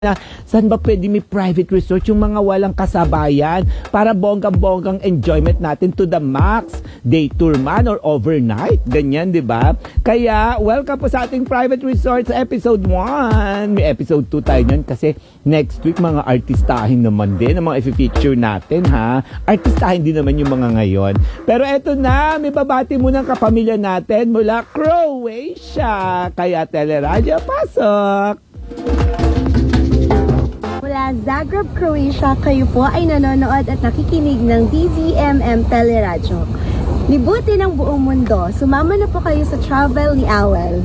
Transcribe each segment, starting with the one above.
na saan ba pwede may private resort yung mga walang kasabayan para bonggang-bonggang enjoyment natin to the max. Day tour man or overnight. Ganyan, di ba? Kaya, welcome po sa ating private resorts episode 1. May episode 2 tayo nyan kasi next week mga artistahin naman din ang mga i-feature natin, ha? Artistahin din naman yung mga ngayon. Pero eto na, may babati muna ang kapamilya natin mula Croatia. Kaya Teleradyo, pasok! Mula Zagreb, Croatia, kayo po ay nanonood at nakikinig ng DZMM Teleradyo. Libutin ang buong mundo. Sumama na po kayo sa travel ni Awel.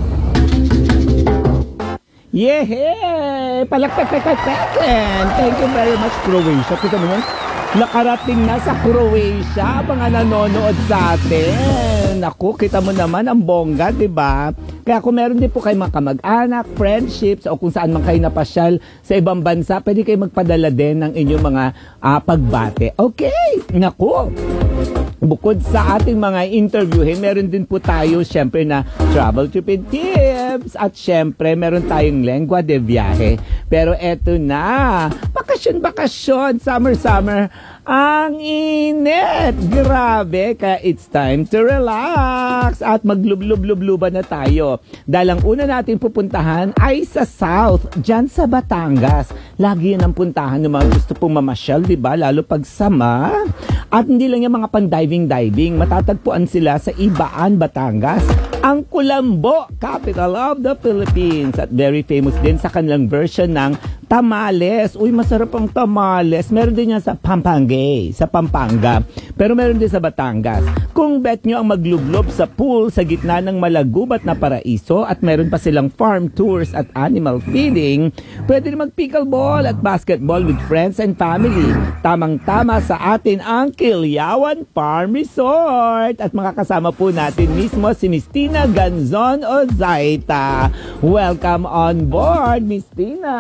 Yehey! Palakpak-pak-pak-pakan! Thank you very much, Croatia. Kita mo yan? Nakarating na sa Croatia, mga nanonood sa atin. Naku, kita mo naman ang bongga, di ba? Kaya kung meron din po kayo mga kamag-anak, friendships, o kung saan man kayo napasyal sa ibang bansa, pwede kayo magpadala din ng inyong mga pagbate. Okay! Naku! Bukod sa ating mga interviewin, meron din po tayo syempre na travel trip and tips. At syempre, meron tayong lengua de viaje. Pero eto na, bakasyon, summer. Ang init! Grabe! Kaya it's time to relax at maglub-lub-lub-luban na tayo. Dahil ang una natin pupuntahan ay sa South, dyan sa Batangas. Lagi yan ang puntahan ng mga gusto pong mamasyal, di ba? Lalo pag sama. At hindi lang yung mga pan-diving. Matatagpuan sila sa Ibaan, Batangas. Ang Kulambo, capital of the Philippines. At very famous din sa kanilang version ng tamales. Uy, masarap ang tamales. Meron din yan sa Pampanga. Pero meron din sa Batangas. Kung bet nyo ang maglublob sa pool sa gitna ng malagubat na paraiso at meron pa silang farm tours at animal feeding, pwede rin mag-pickleball at basketball with friends and family. Tamang-tama sa atin ang Quiliawan Farm Resort. At makakasama po natin mismo si Miss Tina Ganzon Ozaita. Welcome on board, Miss Tina!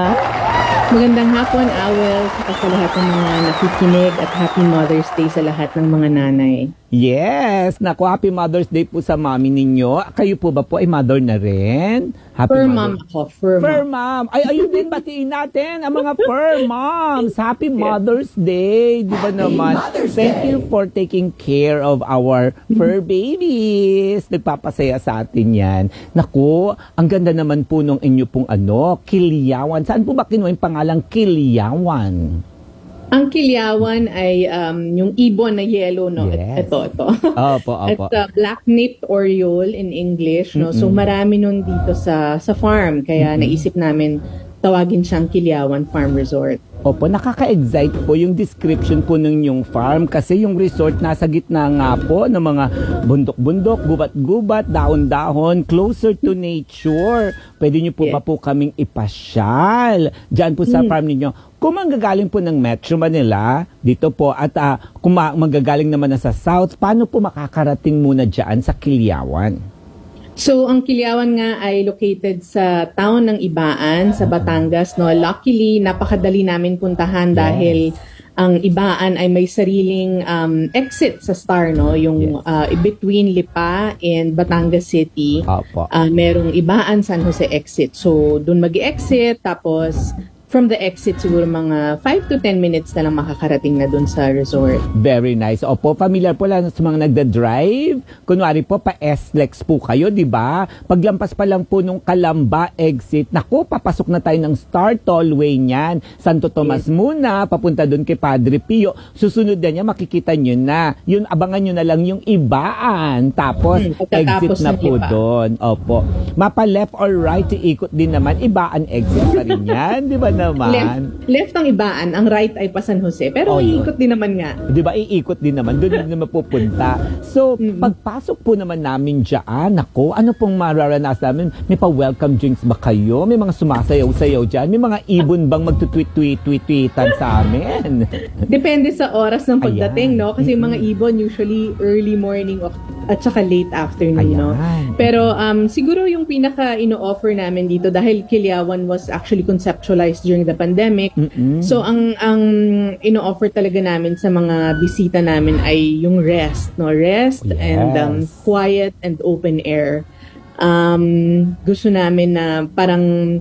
Magandang hapon, Awel, sa lahat ng mga nakikinig at Happy Mother's Day sa lahat ng mga nanay. Yes! Naku, Happy Mother's Day po sa mami ninyo. Kayo po ba po ay mother na rin? Happy Fur mom ako, Fur mom. Ay, ayun din, batiin natin ang mga fur moms. Happy Mother's Day. Di ba naman? Thank you for taking care of our fur babies. Nagpapasaya sa atin yan. Naku, ang ganda naman po nung inyo pong Quiliawan. Saan po ba kinuha yung pangalang Quiliawan? Ang Quiliawan ay yung ibon na yellow, no? Yes. Ito. Opo. At black-nipped oriole in English, no? So marami nun dito sa farm. Kaya naisip namin tawagin siyang Quiliawan Farm Resort. Opo, nakaka-excite po yung description po ng yung farm kasi yung resort nasa gitna nga po ng mga bundok-bundok, gubat-gubat, dahon-dahon, closer to nature. Pwede nyo po ba po kaming ipasyal dyan po sa farm ninyo? Kung manggagaling po ng Metro Manila, dito po, at kung manggagaling naman na sa South, paano po makakarating muna dyan sa Quiliawan? So, ang Quiliawan nga ay located sa town ng Ibaan, sa Batangas, no? Luckily, napakadali namin puntahan dahil ang Ibaan ay may sariling exit sa Star, no? Yung between Lipa and Batangas City. Merong Ibaan San Jose exit. So, dun mag-exit, tapos from the exit, siguro mga 5 to 10 minutes na lang makakarating na dun sa resort. Very nice. Opo, familiar po lang sa mga nagda-drive. Kunwari po, pa-SLEX po kayo, di ba? Paglampas pa lang po nung Calamba exit, naku, papasok na tayo ng Star Tollway niyan. Santo Tomas muna, papunta dun kay Padre Pio. Susunod na niya, makikita nyo na. Yun, abangan nyo na lang yung Ibaan. Tapos, exit na po doon. Opo. Mapa left or right, iikot din naman. Ibaan exit pa rin yan, di ba naman? Left ang Ibaan, ang right ay pa San Jose. Pero iikot din naman nga. Di ba, iikot din naman. Doon din naman pupunta. So, pagpasok po naman namin dyan, ako, ano pong mararanasan namin? May pa-welcome drinks ba kayo? May mga sumasayaw-sayaw dyan? May mga ibon bang magtutweet-tweet-tweetan sa amin? Depende sa oras ng pagdating, no? Kasi yung mga ibon usually early morning at saka late afternoon, no? Pero siguro yung pinaka ino-offer namin dito, dahil Quiliawan was actually conceptualized during the pandemic. So ang ino-offer talaga namin sa mga bisita namin ay yung rest, no? Rest and quiet and open air. Gusto namin na parang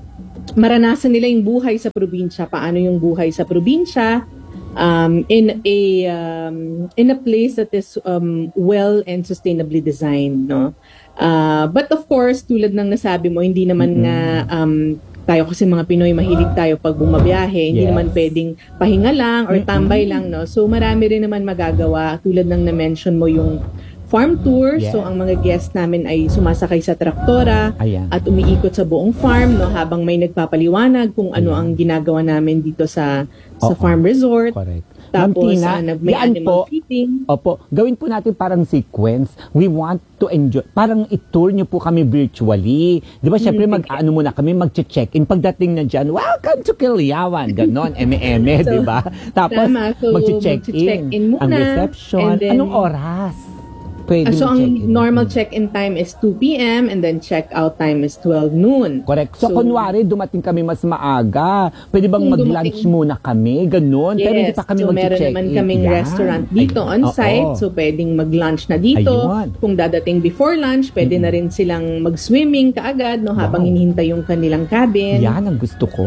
maranasan nila yung buhay sa probinsya, paano yung buhay sa probinsya, in a place that is well and sustainably designed, no? But of course, tulad ng nasabi mo, hindi naman nga tayo kasi mga Pinoy mahilig tayo pag bumabiyahe, hindi naman pwedeng pahinga lang or tambay lang, no? So marami rin naman magagawa, tulad ng na-mention mo yung farm tour. Yes. So ang mga guests namin ay sumasakay sa traktora Ayan. at umiikot sa buong farm, no, habang may nagpapaliwanag kung ano ang ginagawa namin dito sa Oo. farm resort. Correct. Tapos Ma'am Tina, may yan animal po. feeding. Opo, gawin po natin parang sequence. We want to enjoy. Parang i-tour nyo po kami virtually. Di ba, syempre mag-ano muna kami, mag-check-in. Pagdating na dyan, welcome to Kiliawan. Ganon, eme-eme, So, di ba? Tapos, tama. So, mag-check-in muna. Ang reception. And then- Anong oras? Pwede So mag-check-in. ang normal check-in time is 2 p.m. and then check-out time is 12 noon. Correct. So, kunwari, dumating kami mas maaga. Pwede bang Kung mag-lunch dumating- muna kami? Ganon. Pero hindi Yes, pa kami so meron mag-check-in. naman kaming Yan. restaurant dito Ayun. on-site. Oo. So pwedeng mag-lunch na dito. Ayun. Kung dadating before lunch, pwede na rin silang mag-swimming kaagad, no, habang Wow. hinihintay yung kanilang cabin. Yan ang gusto ko.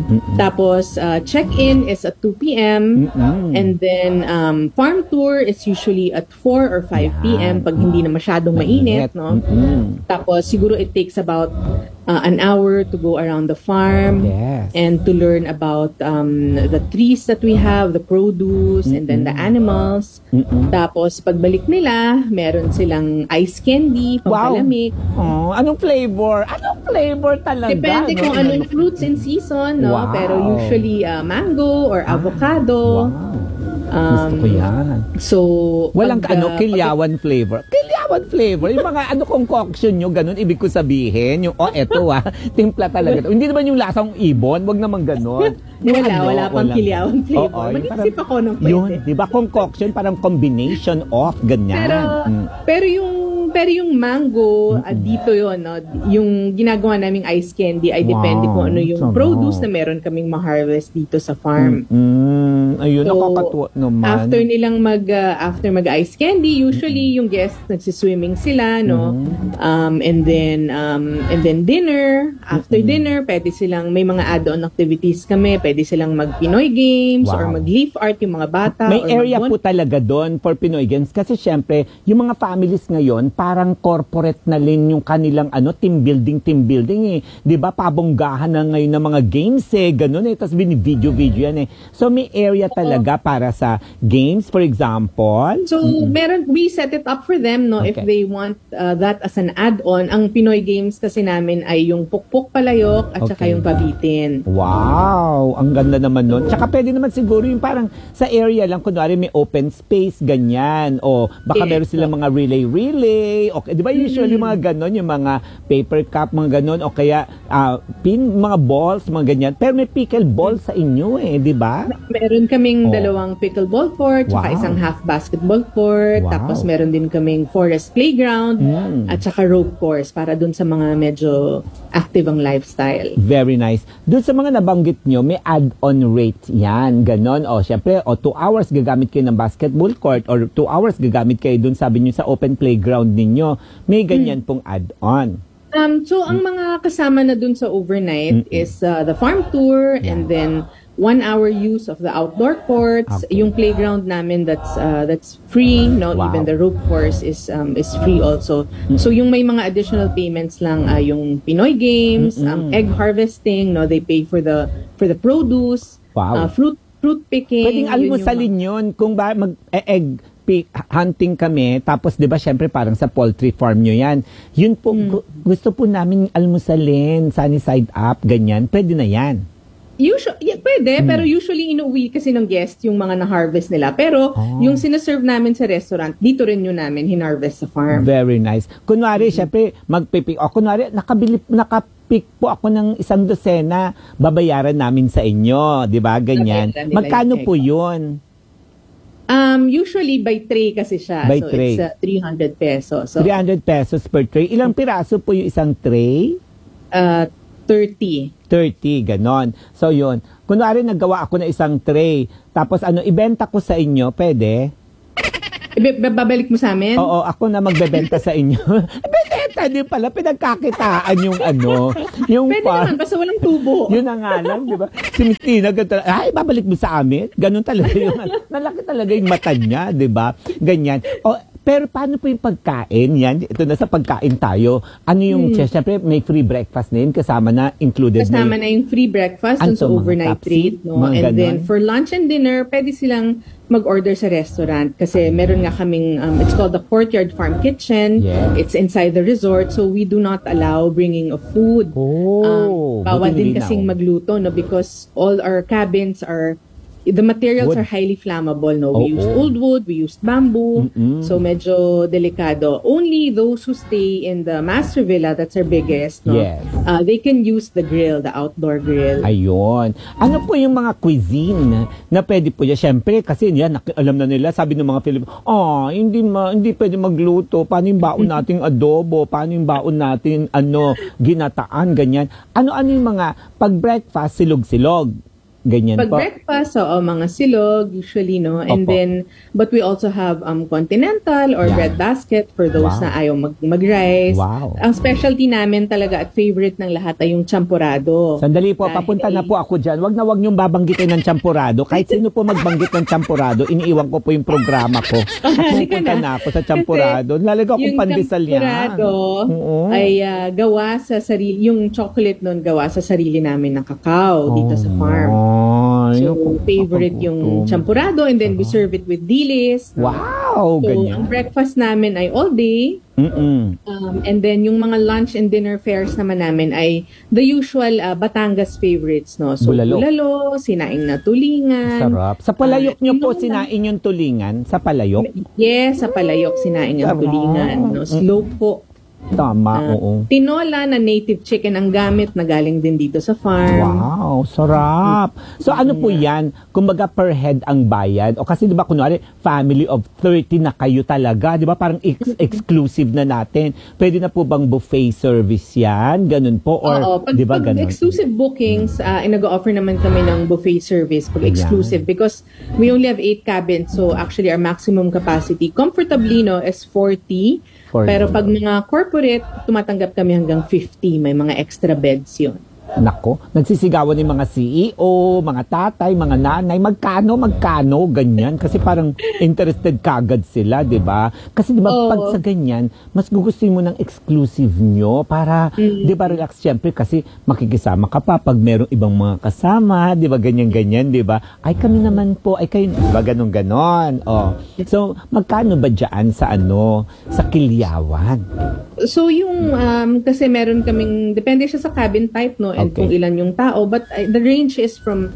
Tapos check-in is at 2 p.m. And then farm tour is usually at 4 or 5 p.m. pag hindi na masyadong mainit, no? Tapos siguro it takes about an hour to go around the farm Yes. and to learn about the trees that we have, the produce, and then the animals. Tapos pagbalik nila, meron silang ice candy, pampalamig. Oh, anong flavor? Anong flavor talaga? Depende no? kung ano yung fruits in season, no? Wow. Pero usually mango or avocado. Wow. Gusto ko yan. So, Walang pag, kilyawan flavor. Kilyawan flavor. Yung mga concoction nyo, ganun, ibig ko sabihin. Yung, eto timpla talaga. Hindi naman yung lasang ibon. Wag naman ganun. Yung wala pang kilyawan flavor. Oo, yung Mag-isip ako ng pwede. Yun, di ba? Concoction, parang combination of ganyan. Pero yung mango, dito yon, no? Yung ginagawa naming ice candy ay depende Wow, kung ano yung sarap. produce na meron kaming ma-harvest dito sa farm. Ayun, So, nakakatuwa naman. After nilang after mag-ice candy, usually yung guests nagsiswimming sila, no? And then dinner. After dinner, pwede silang may mga add-on activities kami. Pwede silang mag-Pinoy games Wow. or mag-leaf art yung mga bata. May or area po talaga doon for Pinoy Games kasi syempre, yung mga families ngayon, parang corporate na rin yung kanilang team building eh. 'Di ba? Pabonggahan na ngayon ng mga games ganun Tapos video yan So may area talaga para sa games, for example. So, we set it up for them, no, if Okay. they want that as an add-on. Ang Pinoy games kasi namin ay yung pukpuk palayok at saka Okay. yung pabitin. Wow! Ang ganda naman nun. Tsaka pwede naman siguro yung parang sa area lang, kunwari may open space, ganyan. O baka Yes. meron silang mga relay. Okay. Di ba usually mga ganon, yung mga paper cup, mga ganon. O kaya mga balls, mga ganyan. Pero may pickleball sa inyo di ba? Meron kaming Oh. dalawang pickleball court, saka Wow. isang half basketball court, Wow. tapos meron din kaming forest playground, at saka rope course para dun sa mga medyo active ang lifestyle. Very nice. Doon sa mga nabanggit nyo, may add-on rate yan. Ganon. O, syempre, 2 hours gagamit kayo ng basketball court or 2 hours gagamit kayo doon, sabi nyo, sa open playground ninyo. May ganyan pong add-on. So, ang mga kasama na dun sa overnight is the farm tour and then 1 hour use of the outdoor courts. Okay. Yung playground namin that's free, no? Wow. Even the rope course is free also. So yung may mga additional payments lang yung Pinoy games, egg harvesting, no? They pay for the produce, Wow. fruit picking. Pwedeng yun yung almusalin yun kung mag-egg hunting kami, tapos 'di ba syempre parang sa poultry farm nyo yan. Yun po, gusto po namin almusalin, sunny side up, ganyan. Pwede na yan. Pwede, pero usually inuwi kasi ng guest yung mga na-harvest nila. Pero yung sinaserve namin sa restaurant, dito rin yun namin hinarvest sa farm. Very nice. Kunwari, syempre, magpipik. Kunwari, nakapik po ako ng 1 dosena, babayaran namin sa inyo. Di ba? Ganyan. Babayaran nila Magkano yung po yun? Usually by tray kasi siya. By so tray. it's 300 pesos. So 300 pesos per tray. Ilang piraso po yung isang tray? 30. 30, ganon. So, yun. Kunwari, naggawa ako ng isang tray. Tapos, ibenta ko sa inyo, pwede? Babalik mo sa amin? Oo, ako na magbebenta sa inyo. Pwede Pwede pala, pinagkakitaan yung ano, yung Pwede naman, basta walang tubo. Yun na nga lang, di ba? Si Miss Tina, ay, babalik mo sa amin? Ganun talaga yung, nalaki talaga yung mata niya, di ba? Ganyan. O, pero paano po yung pagkain? Yan, ito na sa pagkain tayo. Ano yung, siyempre, may free breakfast na yun, kasama na, included Kasama na na yung free breakfast dun sa mga overnight tapsi, rate. No? mga And then, ganon. for lunch and dinner, pwede silang mag-order sa restaurant kasi meron nga kaming, it's called the Courtyard Farm Kitchen. Yeah. It's inside the resort, so we do not allow bringing of food. Bawal buti din linaw. kasing magluto, no? Because all our cabins are, the materials Wood. are highly flammable, no? We Oo. used old wood, we used bamboo, so medyo delikado. Only those who stay in the master villa, that's our biggest, no? Yes. They can use the grill, the outdoor grill. Ayun. Ano po yung mga cuisine na pwede po yan? Siyempre, kasi yan, alam na nila, sabi ng mga Filipino, hindi pwede magluto. Paano yung baon nating adobo? Paano yung baon natin, ginataan, ganyan. Ano-ano yung mga pag-breakfast, silog-silog? Ganyan Pag po. breakfast, mga silog, usually, no? And Opo. then, but we also have continental or Yeah. bread basket for those Wow. na ayaw mag-rice. Wow. Ang specialty namin talaga at favorite ng lahat ay yung champurado. Sandali po, Dahil- papunta na po ako dyan. Wag na wag niyong babanggitin ng champurado. Kahit sino po magbanggit ng champurado, iniiwan ko po yung programa ko. At Halika pupunta na ako sa champurado. Lalaga akong Yung pandesal yan. champurado Oo. ay gawa sa sarili, yung chocolate nun gawa sa sarili namin ng kakao dito sa farm. So, favorite yung champurado and then we serve it with dilis. Wow, So, ganyan. ang breakfast namin ay all day. Mm-mm. And then yung mga lunch and dinner fares naman namin ay the usual Batangas favorites, no? So, Bulalo. bulalo, sinaing na tulingan. Sarap. Sa palayok niyo po, tinola. sinain yung tulingan. Sa palayok. Yes, sa palayok, sinaing ang Sarap. tulingan. No? Slow po. Tama, oo. Tinola na native chicken ang gamit na galing din dito sa farm. Wow, sarap. So ano po yan? Kumbaga per head ang bayad? O kasi di ba kunwari, family of 30 na kayo talaga. Di ba parang exclusive na natin. Pwede na po bang buffet service yan? Ganun po? Or Oo, di ba pag ganun? exclusive bookings, nag-offer naman kami ng buffet service pag Ayan. exclusive because we only have 8 cabins, so actually our maximum capacity comfortably is 40. 40. Pero pag mga corporate, tumatanggap kami hanggang 50. May mga extra beds yun. Nako, nagsisigawan ng mga CEO, mga tatay, mga nanay, magkano, ganyan. Kasi parang interested kagad sila, di ba? Kasi di ba, Oo. pag sa ganyan, mas gugustuhin mo ng exclusive nyo para, di ba, relax syempre kasi makikisama ka pa pag merong ibang mga kasama, di ba, ganyan, di ba? Ay, kami naman po, ay kayo, di ba, ganon. Oh. So, magkano ba dyan sa sa Kilyawan? So yung, kasi meron kaming, depende siya sa cabin type, no? And Okay. kung ilan yung tao. But the range is from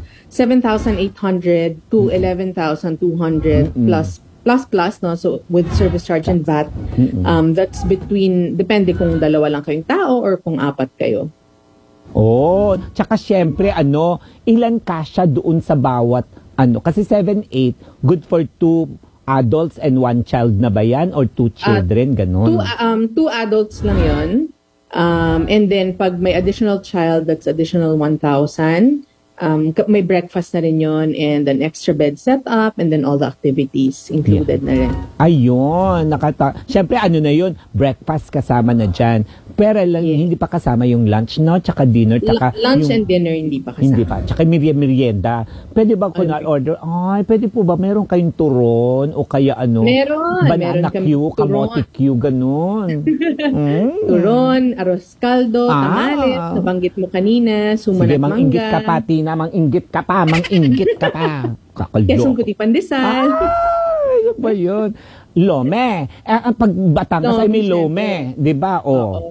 7,800 to 11,200 plus, no? So with service charge and VAT. That's between, depende kung dalawa lang kayong tao or kung 4 kayo. Oh, tsaka syempre ilan kasya doon sa bawat kasi 7-8 good for 2 adults and 1 child na ba yan or 2 children ganon. 2 adults lang yon. And then pag may additional child, that's additional 1,000. May breakfast na rin yon and an extra bed set up and then all the activities included na rin. Ayun, syempre na yun, breakfast kasama na dyan. Pero lang hindi pa kasama yung lunch, no? Tsaka dinner, tsaka Lunch yung, and dinner hindi pa kasama. hindi pa. Tsaka merienda. Pwede ba kung order? Ay, pwede po ba meron kayong turon o kaya Meron banana kami Q, kamote Q, ganun. Turon, arroz caldo, tamales, nabanggit mo kanina, suman Sige, at mang-inggit mangga. ka pa, Tina. Mang-inggit ka pa. Kakaldo. Quezon Puti Pandesal. Ano ba yun? Lome. Ang pag Batangas ay may lome. Di ba?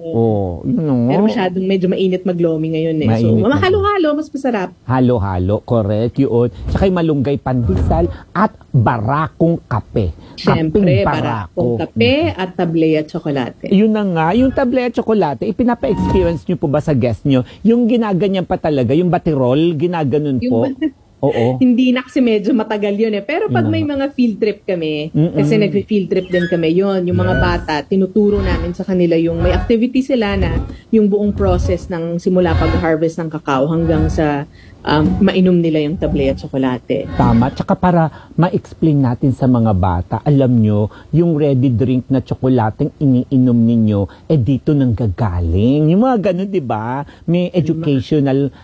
Pero masyadong medyo mainit maglomi ngayon eh. Mainit So, na. mahalo-halo, mas masarap. Halo-halo. Correct. Yun. Tsaka yung malunggay pandesal at barakong kape. Siyempre, Kaping barakong kape at tablea tsokolate. Yun na nga, yung tablea tsokolate, ipinapa-experience nyo po ba sa guest nyo? Yung ginaganyan pa talaga, yung batirol, ginaganon po? Oo. Hindi na kasi medyo matagal yun eh. Pero pag may mga field trip kami, kasi nag-field trip din kami yun, yung mga bata, tinuturo namin sa kanila yung may activity sila na yung buong process ng simula pag-harvest ng kakao hanggang sa mainom nila yung table at tsokolate. Tama. Tsaka para ma-explain natin sa mga bata, alam nyo, yung ready drink na tsokolateng iniinom ninyo, dito nang gagaling. Yung mga ganun, di ba? May educational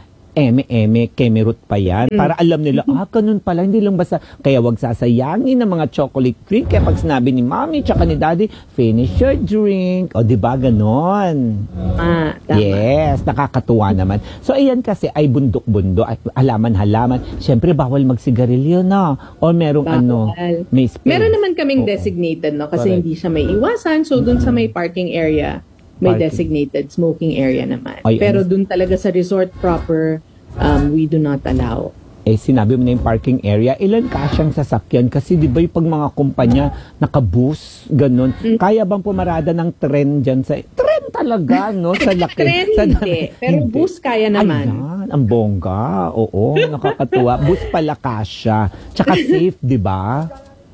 Kemerut pa yan. Para alam nila, ganun pala, hindi lang basta, kaya wag sasayangin ng mga chocolate drink. Kaya pag sinabi ni Mommy tsaka ni Daddy, finish your drink. O, di ba, ganon. Tama. Yes, nakakatuwa naman. So, ayan kasi ay bundok-bundo, ay halaman-halaman. Siyempre, bawal magsigarilyo, no? O merong Bawal. may space. Meron naman kaming Oo. designated, no? Kasi Correct. hindi siya may iwasan. So, dun sa may parking area, may Parking. designated smoking area naman. Ay, Pero ano? dun talaga sa resort proper, we do not allow. Sinabi mo na yung parking area, ilan kasyang sasakyan? Kasi di ba yung pag mga kumpanya, nakabus, ganun. Kaya bang pumarada ng tren dyan sa... Tren talaga, no? Sa laki. Tren hindi. Pero bus kaya naman. Ayan, ang bongga. Oo, nakakatuwa. Bus pala kasya. Tsaka safe, di ba?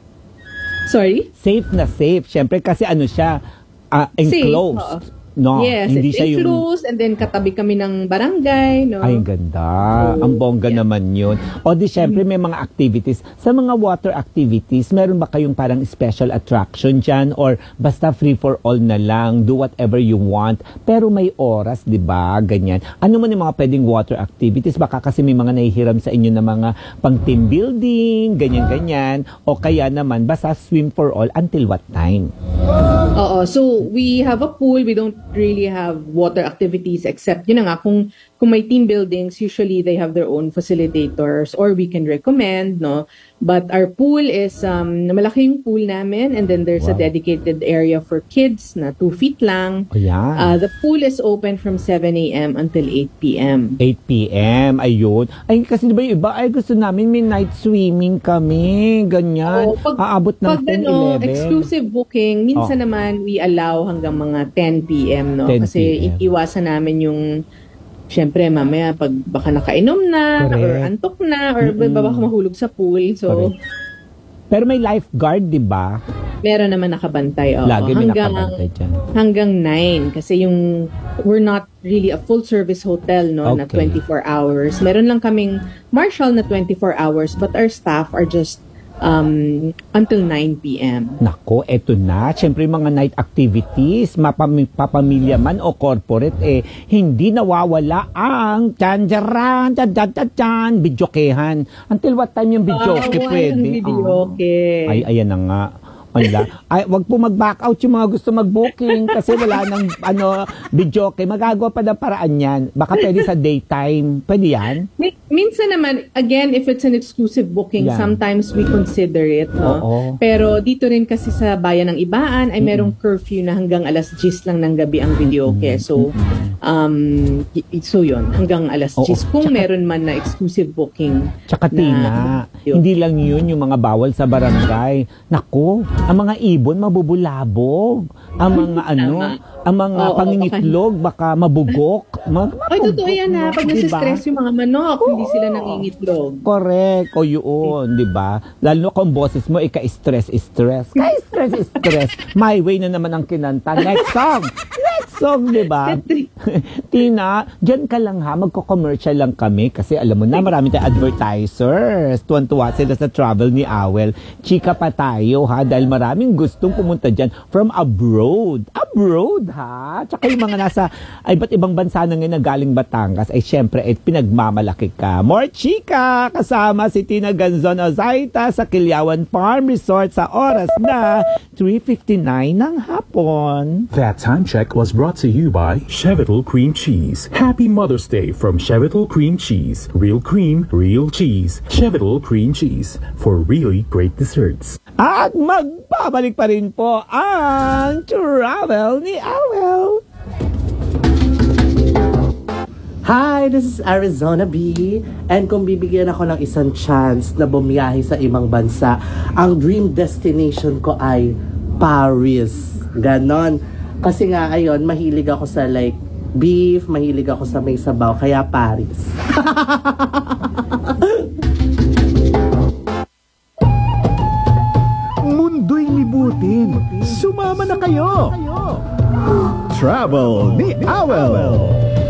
Sorry? Safe na safe. Siyempre kasi ano siya, enclosed. Safe, No, yes, hindi it's siya yung... enclosed and then katabi kami ng barangay, no? Ay, ganda. Ang bongga naman yun. O di syempre may mga activities. Sa mga water activities, meron ba kayong parang special attraction dyan? Or basta free for all na lang, do whatever you want. Pero may oras, di ba? Ganyan. Ano man yung mga pwedeng water activities? Baka kasi may mga nahihiram sa inyo na mga pang team building, ganyan-ganyan. O kaya naman, basta swim for all until what time? Oo. So, we have a pool. We don't really have water activities except, yun na nga, kung may team buildings, usually they have their own facilitators or we can recommend, no? But our pool is, malaki yung pool namin and then there's a Wow. dedicated area for kids na 2 feet lang. O yan. The pool is open from 7 a.m. until 8 p.m. 8 p.m. Ayun. Ay, kasi diba yung iba, ay gusto namin may night swimming kami. Ganyan. Oo, Aabot ng Pag 10, 11. exclusive booking, minsan naman we allow hanggang mga 10 p.m. no? 10 Kasi p.m. iwasan namin yung syempre mamaya pag baka nakainom na Correct. or antok na or baka mahulog sa pool. So Correct. Pero may lifeguard, di ba? meron naman nakabantay. Oo. Lagi may nakabantay dyan. Hanggang 9 kasi we're not really a full service hotel no na Okay. 24 hours. Meron lang kaming marshal na 24 hours but our staff are just until 9 p.m. Nako, eto na. Siyempre, mga night activities, papamilya man o corporate, hindi nawawala ang tjan-jaran, tjan-tjan-tjan, bidyokehan. Until what time yung bidyoke pwede? Videoke. Ay, ayan na nga. Ay, wag po mag-back out yung mga gusto mag-booking kasi wala nang bidyoke. Magagawa pa ng paraan yan. Baka pwede sa daytime. Pwede yan? Minsan naman, again, if it's an exclusive booking, Yan. sometimes we consider it, no? Oo. Pero dito rin kasi sa Bayan ng Ibaan ay merong curfew na hanggang alas 10 lang ng gabi ang videoke. So, yun, hanggang alas 10. Oo. Kung meron man na exclusive booking. Tsaka Tina, hindi lang yun yung mga bawal sa barangay. Naku, ang mga ibon mabubulabog. Ang mga ang mga Oo, pangingitlog baka mabugok. Ay, totoo yan ha. Pag Diba? nasistress yung mga manok, hindi sila nangingitlog. Correct. O yun, di ba? Lalo kung boses mo, ika-stress. Ka-stress. My way na naman ang kinanta. Next song, di ba? Tina, dyan ka lang ha. Magko-commercial lang kami kasi alam mo na, marami tayong advertisers. Tuwan-tuwa sila sa travel ni Awel. Chika pa tayo ha, dahil maraming gustong pumunta dyan from abroad. Abroad ha? Tsaka yung mga nasa iba't ibang bansa na ngayon na galing Batangas, ay syempre, pinagmamalaki ka. More chika! Kasama si Tina Ganzon Ozaita sa Kilyawan Farm Resort sa oras na 3:59 ng hapon. That time check was brought to you by Chevital Cream Cheese. Happy Mother's Day from Chevital Cream Cheese. Real cream, real cheese. Chevital Cream Cheese for really great desserts. At magbabalik pa rin po ang travel ni Awel. Hi, this is Arizona B. And kung bibigyan ako ng isang chance na bumiyahe sa ibang bansa, ang dream destination ko ay Paris. Ganon. Kasi nga, ayun, mahilig ako sa like beef, mahilig ako sa may sabaw, kaya Paris. Sumama na kayo! Travel ni Awel!